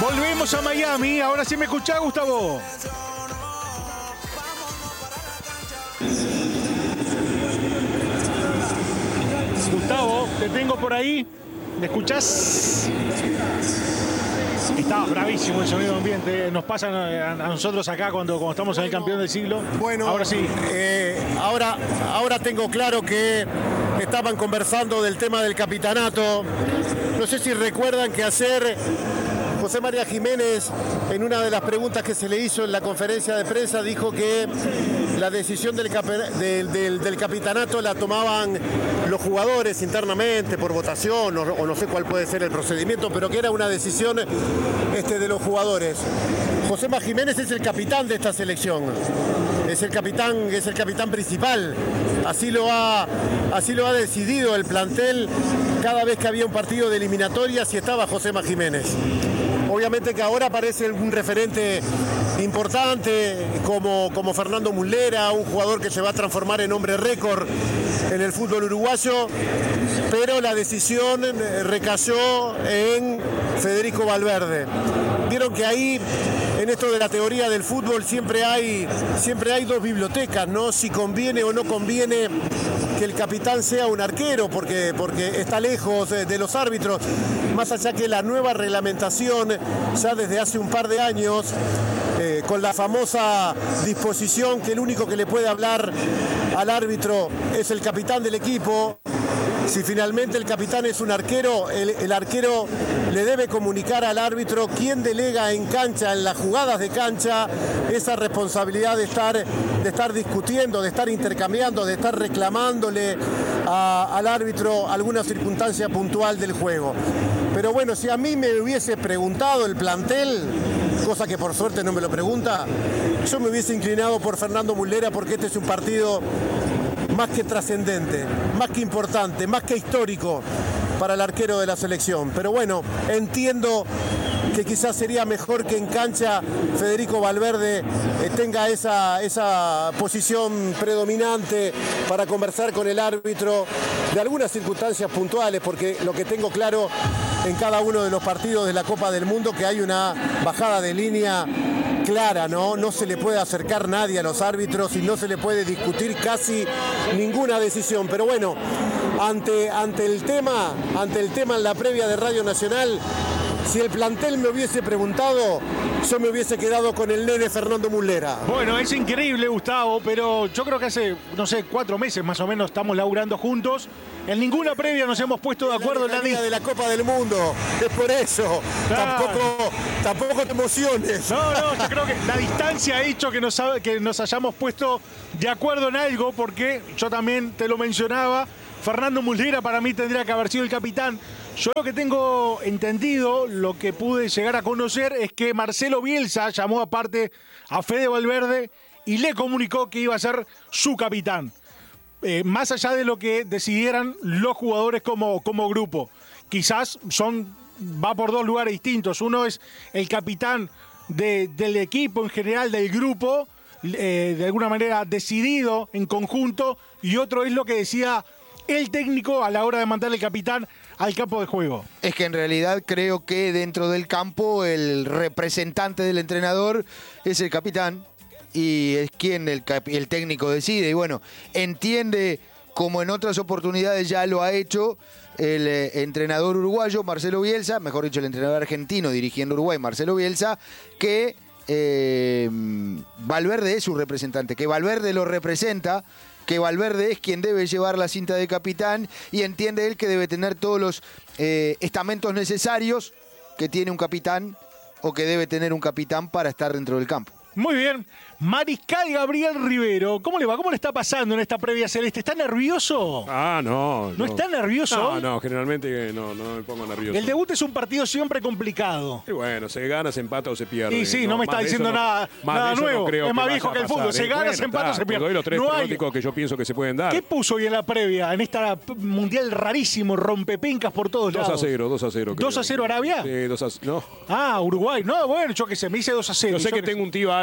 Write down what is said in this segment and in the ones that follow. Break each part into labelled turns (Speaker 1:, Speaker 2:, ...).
Speaker 1: Volvemos a Miami. Ahora sí me escuchás, Gustavo. Gustavo, te tengo por ahí. ¿Me escuchás? Está bravísimo el sonido ambiente. Nos pasa a nosotros acá cuando estamos en el campeón del siglo.
Speaker 2: Bueno,
Speaker 1: ahora sí.
Speaker 2: Ahora tengo claro que estaban conversando del tema del capitanato. No sé si recuerdan que ayer José María Jiménez, en una de las preguntas que se le hizo en la conferencia de prensa, dijo que la decisión del capitanato la tomaban los jugadores internamente por votación, o no sé cuál puede ser el procedimiento, pero que era una decisión de los jugadores. José María Jiménez es el capitán de esta selección, es el capitán principal. Así lo ha decidido el plantel cada vez que había un partido de eliminatorias y estaba José María Jiménez. Obviamente que ahora aparece un referente importante como Fernando Muslera, un jugador que se va a transformar en hombre récord en el fútbol uruguayo, pero la decisión recayó en Federico Valverde. Vieron que ahí, en esto de la teoría del fútbol, siempre hay dos bibliotecas, ¿no? Si conviene o no conviene que el capitán sea un arquero, porque está lejos de los árbitros, más allá que la nueva reglamentación, ya desde hace un par de años, con la famosa disposición que el único que le puede hablar al árbitro es el capitán del equipo. Si finalmente el capitán es un arquero, el arquero le debe comunicar al árbitro quién delega en cancha, en las jugadas de cancha, esa responsabilidad de estar discutiendo, de estar intercambiando, de estar reclamándole al árbitro alguna circunstancia puntual del juego. Pero bueno, si a mí me hubiese preguntado el plantel, cosa que por suerte no me lo pregunta, yo me hubiese inclinado por Fernando Muslera, porque este es un partido más que trascendente, más que importante, más que histórico para el arquero de la selección. Pero bueno, entiendo que quizás sería mejor que en cancha Federico Valverde tenga esa posición predominante para conversar con el árbitro de algunas circunstancias puntuales, porque lo que tengo claro en cada uno de los partidos de la Copa del Mundo, que hay una bajada de línea clara, ¿no? No se le puede acercar nadie a los árbitros y no se le puede discutir casi ninguna decisión. Pero bueno, ante el tema en la previa de Radio Nacional, si el plantel me hubiese preguntado, yo me hubiese quedado con el nene Fernando Muslera.
Speaker 1: Bueno, es increíble, Gustavo, pero yo creo que hace, 4 meses más o menos estamos laburando juntos. En ninguna previa nos hemos puesto de acuerdo en la
Speaker 2: de la Copa del Mundo. Es por eso. Claro. Tampoco te emociones.
Speaker 1: No, yo creo que la distancia ha hecho que nos hayamos puesto de acuerdo en algo, porque yo también te lo mencionaba. Fernando Muslera para mí tendría que haber sido el capitán. Yo lo que tengo entendido, lo que pude llegar a conocer, es que Marcelo Bielsa llamó aparte a Fede Valverde y le comunicó que iba a ser su capitán. Más allá de lo que decidieran los jugadores como grupo. Quizás va por dos lugares distintos. Uno es el capitán del equipo en general, del grupo, de alguna manera decidido en conjunto, y otro es lo que decía el técnico a la hora de mandar el capitán al campo de juego.
Speaker 3: Es que en realidad creo que dentro del campo el representante del entrenador es el capitán y es quien el técnico decide. Y bueno, entiende, como en otras oportunidades ya lo ha hecho el entrenador uruguayo Marcelo Bielsa, mejor dicho el entrenador argentino dirigiendo Uruguay, Marcelo Bielsa, que Valverde es su representante, que Valverde lo representa, que Valverde es quien debe llevar la cinta de capitán, y entiende él que debe tener todos los estamentos necesarios que tiene un capitán o que debe tener un capitán para estar dentro del campo.
Speaker 1: Muy bien. Mariscal Gabriel Rivero, ¿cómo le va? ¿Cómo le está pasando en esta previa celeste? ¿Está nervioso?
Speaker 4: No.
Speaker 1: ¿No está nervioso?
Speaker 4: No, generalmente no me pongo nervioso.
Speaker 1: El debut es un partido siempre complicado.
Speaker 4: Y bueno, se gana, se empata o se pierde.
Speaker 1: Y sí, no me está diciendo nada nuevo. Es más viejo que el fútbol. Se gana, se empata o se pierde.
Speaker 4: Te doy los tres pronósticos que yo pienso que se pueden dar.
Speaker 1: ¿Qué puso hoy en la previa, en esta mundial rarísimo, rompepencas por todos lados?
Speaker 4: 2-0.
Speaker 1: ¿2-0 Arabia?
Speaker 4: Sí, 2-0. No.
Speaker 1: Uruguay. No, bueno, yo qué sé, me hice 2-0.
Speaker 4: Yo sé que tengo un tío árabe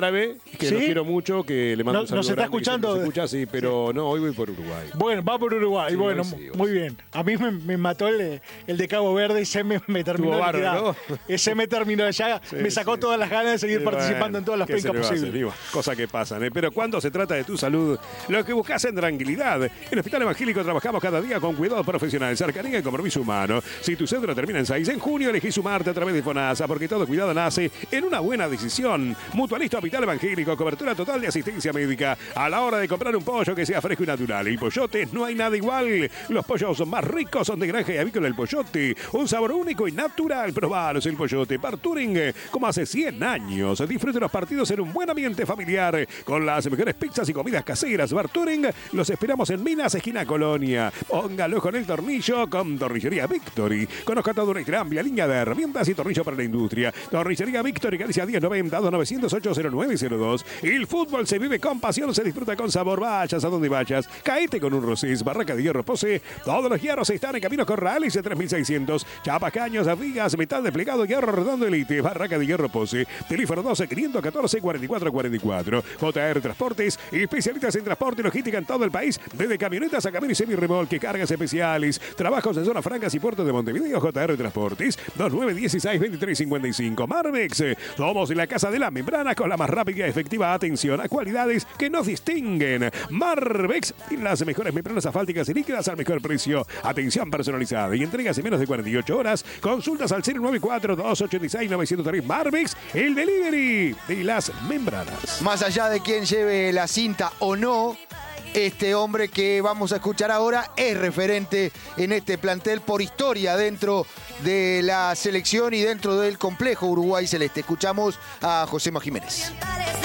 Speaker 4: árabe, que
Speaker 1: ¿Sí?
Speaker 4: lo quiero mucho, que le mando un saludo
Speaker 1: ¿Nos está
Speaker 4: grande, que
Speaker 1: escuchando?
Speaker 4: se escucha, sí, pero no, hoy voy por Uruguay.
Speaker 1: Bueno, va por Uruguay.
Speaker 4: Sí,
Speaker 1: Bueno,
Speaker 4: sí,
Speaker 1: muy bien. A mí me mató el de Cabo Verde y se me terminó
Speaker 4: Estuvo
Speaker 1: de
Speaker 4: bárbaro,
Speaker 1: liquidar.
Speaker 4: ¿no?
Speaker 1: Ese me terminó ya, me sacó todas las ganas de seguir participando en todas las
Speaker 4: ¿qué se
Speaker 1: pencas
Speaker 4: le va a hacer,
Speaker 1: posibles.
Speaker 4: digo? Cosas que pasan, ¿eh? Pero cuando se trata de tu salud, lo que buscas en tranquilidad. En el Hospital Evangélico trabajamos cada día con cuidado profesional, cercanía y compromiso humano. Si tu cédula termina en 6, en junio elegí sumarte a través de FONASA, porque todo cuidado nace en una buena decisión. Mutualista Hospital Evangélico, cobertura total de asistencia médica a la hora de comprar un pollo que sea fresco y natural. El Pollote, no hay nada igual. Los pollos más ricos son de granja y avícola El Pollote. Un sabor único y natural. Probalos El Pollote. Barturing, como hace 100 años. Disfrute los partidos en un buen ambiente familiar con las mejores pizzas y comidas caseras. Barturing, los esperamos en Minas, esquina Colonia. Póngalo con el tornillo con Tornillería Victory. Conozca toda nuestra amplia línea de herramientas y tornillo para la industria. Tornillería Victory, Galicia 1090 2908 0902. El fútbol se vive con pasión, se disfruta con sabor. Vayas a donde vayas. Caete con un Rosés. Barraca de Hierro Pose. Todos los hierros están en Caminos Corrales de 3600. Chapas, caños, vigas, metal desplegado, hierro redondo Elite. Barraca de Hierro Pose. Teléfono 12 514 4444. JR Transportes. Especialistas en transporte y logística en todo el país. Desde camionetas a camiones y semi-remolque. Cargas especiales. Trabajos en zonas francas y puertos de Montevideo. JR Transportes. 2916-2355. Marmex. Somos la casa de la membrana con la más rápida y efectiva atención a cualidades que nos distinguen. Marmex tiene las mejores membranas asfálticas y líquidas al mejor precio. Atención personalizada y entregas en menos de 48 horas. Consultas al 094-286-903. Marmex, el delivery de las membranas.
Speaker 3: Más allá de quién lleve la cinta o no, este hombre que vamos a escuchar ahora es referente en este plantel por historia dentro de la selección y dentro del complejo Uruguay Celeste. Escuchamos a Josema Jiménez.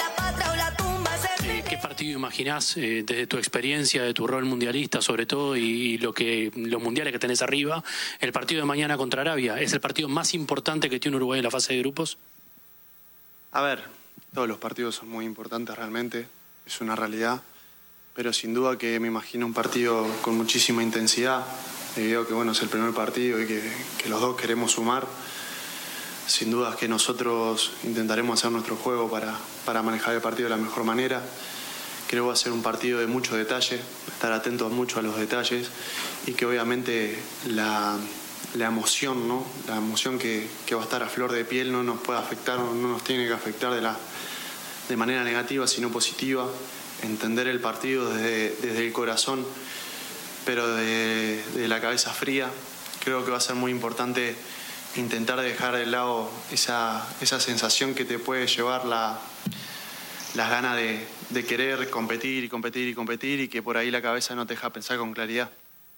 Speaker 5: ¿Qué partido imaginás desde tu experiencia, de tu rol mundialista sobre todo y los mundiales que tenés arriba? El partido de mañana contra Arabia, ¿es el partido más importante que tiene Uruguay en la fase de grupos?
Speaker 6: A ver, todos los partidos son muy importantes realmente, es una realidad, pero sin duda que me imagino un partido con muchísima intensidad, debido a que bueno, es el primer partido y que los dos queremos sumar. Sin duda que nosotros intentaremos hacer nuestro juego para manejar el partido de la mejor manera. Creo que va a ser un partido de mucho detalle, estar atentos mucho a los detalles y que obviamente la emoción, ¿no? La emoción que va a estar a flor de piel no nos puede afectar, no nos tiene que afectar de manera negativa, sino positiva. Entender el partido desde el corazón, pero de la cabeza fría. Creo que va a ser muy importante intentar dejar de lado esa sensación que te puede llevar las ganas de querer competir y competir y competir y que por ahí la cabeza no te deja pensar con claridad.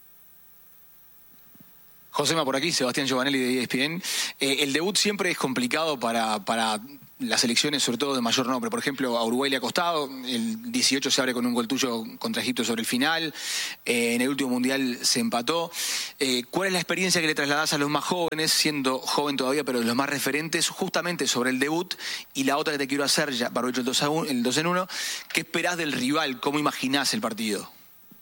Speaker 7: Josema, por aquí, Sebastián Giovanelli de ESPN. El debut siempre es complicado para las elecciones, sobre todo de mayor nombre. Por ejemplo, a Uruguay le ha costado, el 18 se abre con un gol tuyo contra Egipto sobre el final, en el último Mundial se empató. ¿Cuál es la experiencia que le trasladás a los más jóvenes, siendo joven todavía, pero de los más referentes, justamente sobre el debut? Y la otra que te quiero hacer, ya para el 2-1, ¿qué esperás del rival? ¿Cómo imaginás el partido?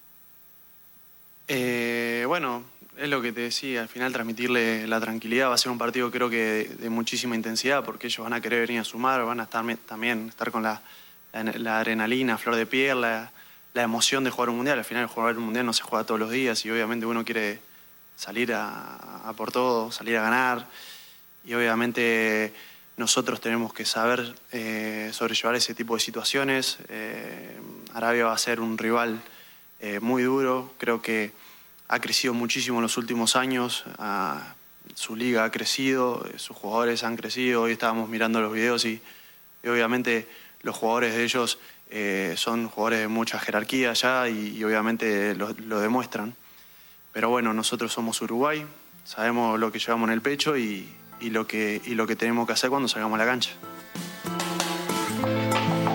Speaker 6: Bueno, es lo que te decía, al final transmitirle la tranquilidad. Va a ser un partido creo que de muchísima intensidad porque ellos van a querer venir a sumar, van a estar con la adrenalina, flor de piel, la emoción de jugar un mundial. Al final jugar un mundial no se juega todos los días y obviamente uno quiere salir a por todo, salir a ganar y obviamente nosotros tenemos que saber sobrellevar ese tipo de situaciones. Arabia va a ser un rival muy duro, creo que ha crecido muchísimo en los últimos años, su liga ha crecido, sus jugadores han crecido. Hoy estábamos mirando los videos y obviamente los jugadores de ellos son jugadores de mucha jerarquía ya y obviamente lo demuestran. Pero bueno, nosotros somos Uruguay, sabemos lo que llevamos en el pecho y lo que tenemos que hacer cuando salgamos a la cancha.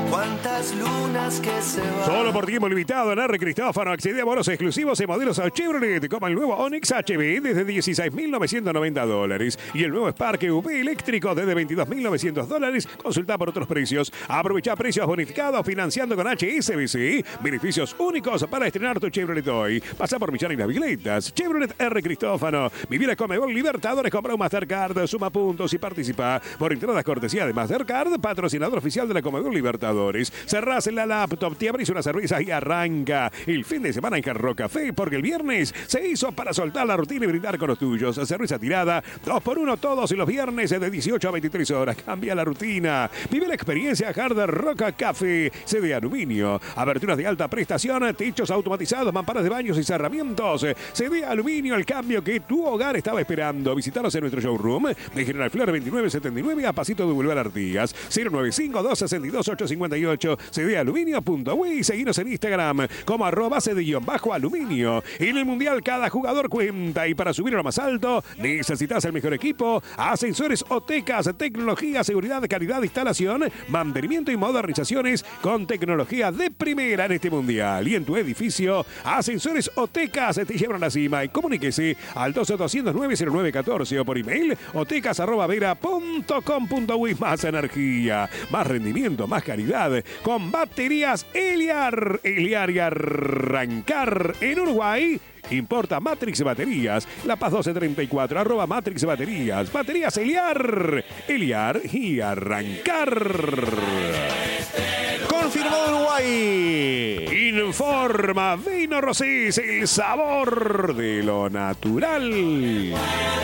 Speaker 8: tantas lunas que se van.
Speaker 4: Solo por tiempo limitado en R. Cristófano. Accede a bonos exclusivos en modelos Chevrolet, como el nuevo Onix HB desde $16.990 y el nuevo Spark EV eléctrico desde $22.900. Consulta por otros precios. Aprovecha precios bonificados financiando con HSBC. Beneficios únicos para estrenar tu Chevrolet hoy. Pasa por Millán y Las Bicicletas. Chevrolet R. Cristófano. Vivir a Conmebol Libertadores. Compra un Mastercard. Suma puntos y participa por entradas cortesía de Mastercard, patrocinador oficial de la Conmebol Libertadores. Cerrás en la laptop, te abrís una cerveza y arranca el fin de semana en Hard Rock Café, porque el viernes se hizo para soltar la rutina y brindar con los tuyos. Cerveza tirada, 2x1 todos los viernes de 18 a 23 horas. Cambia la rutina. Vive la experiencia Hard Rock Café. Sede Aluminio. Aberturas de alta prestación, techos automatizados, mamparas de baños y cerramientos. Sede Aluminio, el cambio que tu hogar estaba esperando. Visitaros en nuestro showroom de General Flor 2979 a pasito de Boulevard Artigas. 095-262-858. cdaluminio.uy. Seguinos en Instagram como @cd_aluminio. En el Mundial cada jugador cuenta y para subir a lo más alto necesitas el mejor equipo. Ascensores Otecas, tecnología, seguridad, calidad, instalación, mantenimiento y modernizaciones con tecnología de primera en este Mundial. Y en tu edificio, Ascensores Otecas te llevan a la cima. Y comuníquese al 12-209-0914 o por email otecas@vera.com.uy. Más energía, más rendimiento, más calidad con baterías Eliar. Eliar y arrancar en Uruguay. Importa Matrix Baterías. La Paz 1234, @Matrix Baterías. Baterías Eliar. Eliar y arrancar.
Speaker 9: Confirmado Uruguay.
Speaker 4: Informa Vino Rosés, el sabor de lo natural.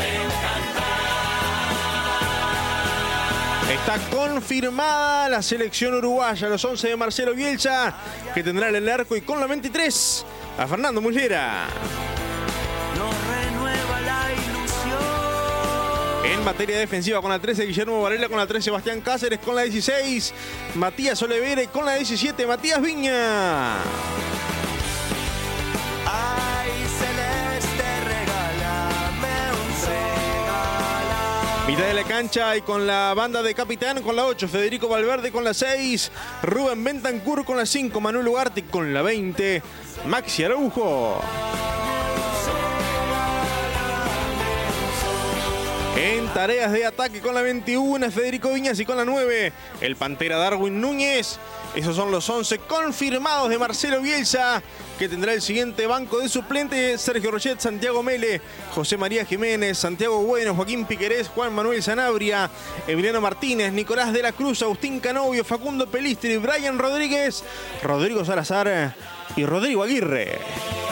Speaker 9: Está confirmada la selección uruguaya, los 11 de Marcelo Bielsa, que tendrá en el arco y con la 23 a Fernando Muslera.
Speaker 8: Nos renueva la ilusión.
Speaker 9: En materia defensiva con la 13 Guillermo Varela, con la 13 Sebastián Cáceres, con la 16 Matías Olivera y con la 17 Matías Viña.
Speaker 8: Ay, celeste, regálame un regalo.
Speaker 9: Mitad de la cancha y con la banda de capitán con la 8, Federico Valverde con la 6, Rubén Bentancur con la 5, Manuel Ugarte con la 20, Maxi Araujo. En tareas de ataque con la 21, Federico Viñas y con la 9, el Pantera Darwin Núñez. Esos son los 11 confirmados de Marcelo Bielsa, que tendrá el siguiente banco de suplentes: Sergio Rochet, Santiago Mele, José María Jiménez, Santiago Bueno, Joaquín Piquerés, Juan Manuel Sanabria, Emiliano Martínez, Nicolás de la Cruz, Agustín Canovio, Facundo Pelistri, Brian Rodríguez, Rodrigo Salazar y Rodrigo Aguirre.